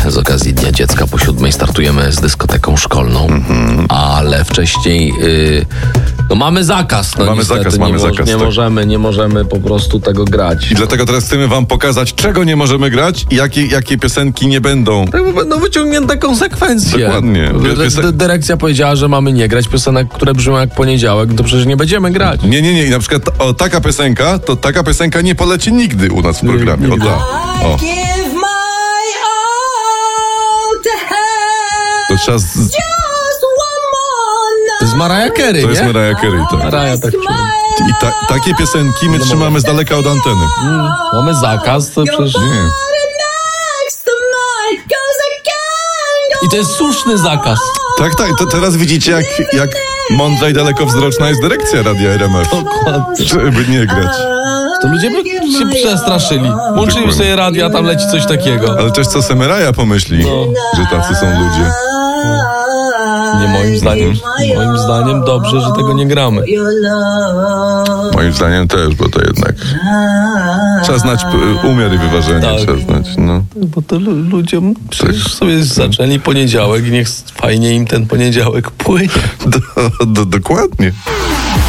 z okazji Dnia Dziecka po 7 startujemy z dyskoteką szkolną, ale wcześniej mamy zakaz. Mamy zakaz. Nie możemy po prostu tego grać. I dlatego teraz chcemy wam pokazać, czego nie możemy grać i jakie piosenki nie będą. Tak, bo będą wyciągnięte konsekwencje. Dokładnie. Dyrekcja powiedziała, że mamy nie grać piosenek, które brzmią jak poniedziałek, to przecież nie będziemy grać. Nie. I na przykład taka piosenka nie poleci nigdy u nas w programie. Nigdy. O. To trzeba To jest Mariah Carey, To nie? jest Mariah Carey, tak. Mariah tak czuję. I takie piosenki my trzymamy z daleka od anteny. Mamy zakaz, to przecież... Nie. I to jest słuszny zakaz. Tak. To teraz widzicie, jak mądra i dalekowzroczna jest dyrekcja Radia RMF. Dokładnie. Żeby nie grać. To ludzie by się przestraszyli. Włączyli sobie radio, a tam leci coś takiego. Ale też co Semeraja pomyśli, że tacy są ludzie. Nie, moim zdaniem dobrze, że tego nie gramy. Moim zdaniem też, bo to jednak trzeba znać umiar i wyważenie. Tak. Trzeba znać, no. Bo to ludziom przecież sobie zaczęli poniedziałek i niech fajnie im ten poniedziałek płynie. Dokładnie.